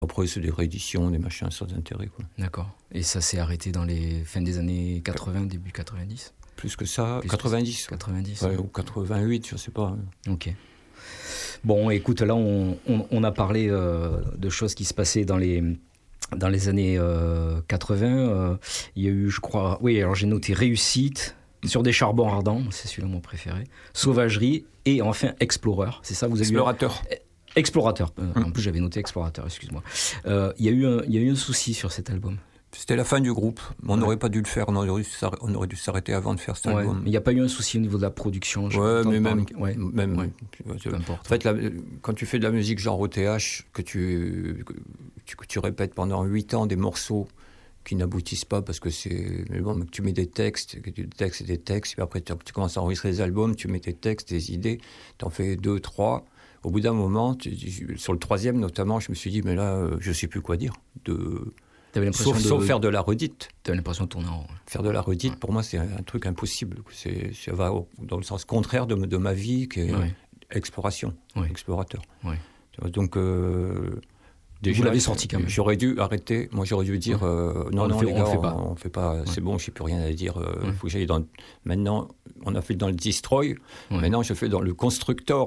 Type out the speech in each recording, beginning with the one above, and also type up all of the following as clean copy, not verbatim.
Après, c'est des rééditions, des machins sans intérêt, quoi. D'accord. Et ça s'est arrêté dans les fins des années 80, début 90 ? Plus que ça, Plus 90. 90, Ouais, ou 88, je sais pas. Ok. Bon, écoute, là, on a parlé de choses qui se passaient dans les années 80. Il y a eu, je crois... Oui, alors j'ai noté réussite, sur des charbons ardents, c'est celui-là mon préféré, sauvagerie et enfin explorer. C'est ça, vous avez Explorateur. Explorateur. En plus, j'avais noté explorateur, excuse-moi. Il y a eu un souci sur cet album. C'était la fin du groupe. On n'aurait pas dû le faire. On aurait dû s'arrêter avant de faire cet album. Mais il n'y a pas eu un souci au niveau de la production. Mais même. Peu importe. En fait, quand tu fais de la musique genre OTH, que tu répètes pendant 8 ans des morceaux qui n'aboutissent pas parce que c'est... Mais bon, tu mets des textes, et des textes, puis après tu commences à enregistrer des albums, tu mets tes textes, tes idées, tu en fais 2, 3. Au bout d'un moment, sur le 3e notamment, je me suis dit, mais là, je ne sais plus quoi dire. Sauf faire de la redite. Tu avais l'impression de tourner en rond. Faire de la redite, pour moi, c'est un truc impossible. Ça va dans le sens contraire de ma vie, qui est exploration, explorateur. Ouais. Donc, déjà, vous l'avez sorti quand même. J'aurais dû arrêter. Moi, j'aurais dû dire non, les gars, on fait pas. Ouais. C'est bon, je n'ai plus rien à dire. Faut que j'aille dans. Maintenant, on a fait dans le Destroy. Maintenant, je fais dans le Constructor.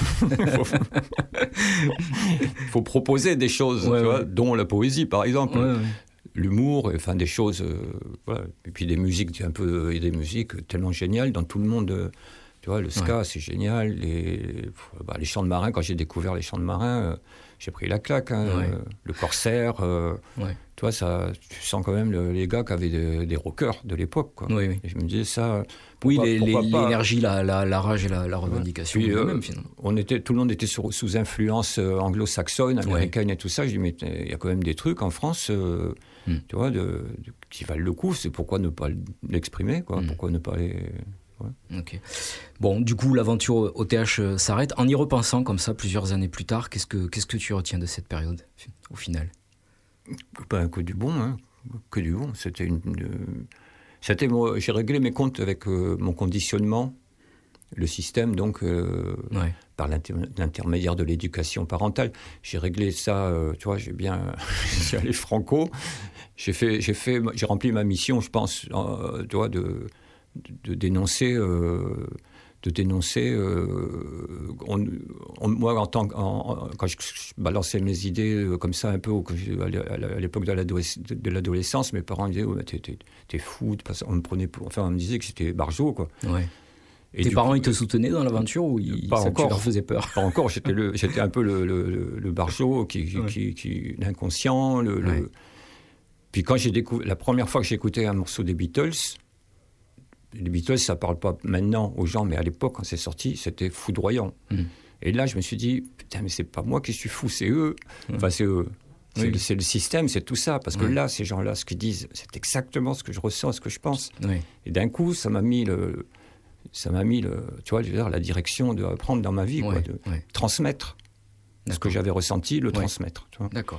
Il faut proposer des choses, tu vois, dont la poésie, par exemple. L'humour, enfin des choses. Voilà. Et puis des musiques, il y a des musiques tellement géniales dans tout le monde. Tu vois, le ska, c'est génial. Les chants de marins, quand j'ai découvert les chants de marins, j'ai pris la claque. Le Corsaire, tu vois, tu sens quand même les gars qui avaient des rockers de l'époque, quoi. Et je me disais ça. L'énergie, la rage et la revendication. Puis, même, finalement. Tout le monde était sous influence anglo-saxonne, américaine et tout ça. Je dis, mais il y a quand même des trucs en France, tu vois, qui valent le coup. C'est pourquoi ne pas l'exprimer, quoi. Pourquoi ne pas les... Ouais. Ok. Bon, du coup, l'aventure OTH s'arrête. En y repensant comme ça, plusieurs années plus tard, qu'est-ce que tu retiens de cette période, au final ? Que du bon, hein. Que du bon. J'ai réglé mes comptes avec mon conditionnement, le système, donc, par l'intermédiaire de l'éducation parentale. J'ai réglé ça, tu vois, j'ai allé franco. J'ai rempli ma mission, je pense, tu vois, de dénoncer. Moi, quand je balançais mes idées comme ça, un peu à l'époque de l'adolescence, mes parents disaient, t'es fou, on me disait que j'étais barjot, quoi. Ouais. Et tes parents, ils te soutenaient dans l'aventure ou tu leur faisais peur ? Pas encore, j'étais un peu le barjot, l'inconscient. Puis quand la première fois que j'écoutais un morceau des Beatles, les Beatles, ça parle pas maintenant aux gens, mais à l'époque, quand c'est sorti, c'était foudroyant. Et là, je me suis dit, putain, mais c'est pas moi qui suis fou, c'est eux. Enfin, c'est eux. C'est le système, c'est tout ça. Parce que là, ces gens-là, ce qu'ils disent, c'est exactement ce que je ressens, ce que je pense. Et d'un coup, ça m'a mis tu vois, je veux dire, la direction de prendre dans ma vie, quoi, de transmettre ce que j'avais ressenti, le transmettre. Tu vois. D'accord.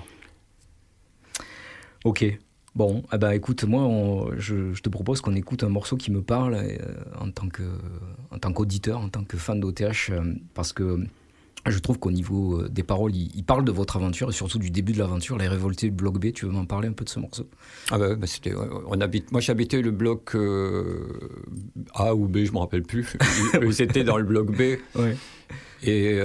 Ok. Bon, écoute, moi, je te propose qu'on écoute un morceau qui me parle en tant qu'auditeur, en tant que fan d'OTH, parce que je trouve qu'au niveau des paroles, il parle de votre aventure et surtout du début de l'aventure, Les Révoltés du bloc B. Tu veux m'en parler un peu de ce morceau ? C'était, moi, j'habitais le bloc A ou B, je me rappelle plus. Ils étaient dans le bloc B. Et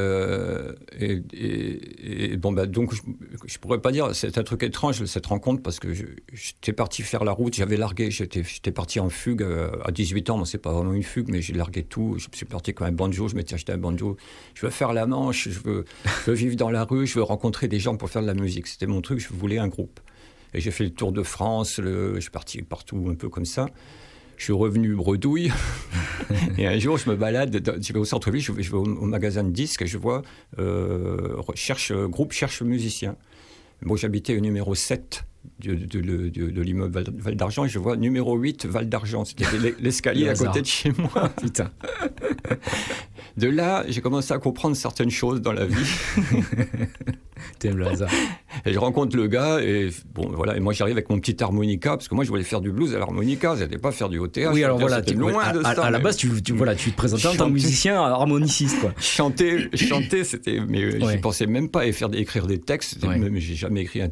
donc je pourrais pas dire, c'est un truc étrange cette rencontre, parce que j'étais parti faire la route, j'avais largué, j'étais parti en fugue à 18 ans. Bon, c'est pas vraiment une fugue, mais j'ai largué tout. Je suis parti comme un banjo, je m'étais acheté un banjo. Je veux faire la Manche, je veux vivre dans la rue, je veux rencontrer des gens pour faire de la musique. C'était mon truc, je voulais un groupe. Et j'ai fait le tour de France, je suis parti partout un peu comme ça. Je suis revenu bredouille. Et un jour, je me balade, je vais au centre-ville, je vais au magasin de disques et je vois groupe cherche musicien. Bon, j'habitais au numéro 7 de l'immeuble Val d'Argent et je vois numéro 8 Val d'Argent. C'était l'escalier à côté de chez moi. Putain. De là, j'ai commencé à comprendre certaines choses dans la vie. T'aimes le hasard. Et je rencontre le gars et bon voilà. Et moi j'arrive avec mon petit harmonica parce que moi je voulais faire du blues à l'harmonica. J'allais pas faire du OTH. Oui alors voilà. Loin de ça. À la base tu te présentais en tant que musicien harmoniciste quoi. Chanter c'était. Mais j'y pensais même pas à écrire des textes. Même j'ai jamais écrit un